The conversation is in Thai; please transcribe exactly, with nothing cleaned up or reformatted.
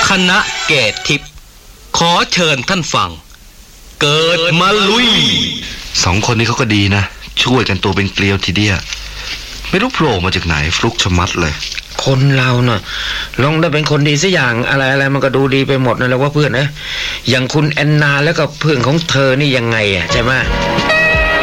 คณะเกตทิพย์ขอเชิญท่านฟังเกิดมาลุยสองคนนี้เขาก็ดีนะช่วยกันตัวเป็นเกลียวทีเดียวไม่รู้โผล่มาจากไหนฟลุกชะมัดเลยคนเราเนาะลองได้เป็นคนดีสักอย่างอะไรอะไรมันก็ดูดีไปหมดนั่นแหละว่าเพื่อนนะอย่างคุณแอนนาแล้วก็เพื่อนของเธอนี่ยังไงอ่ะใช่ไหม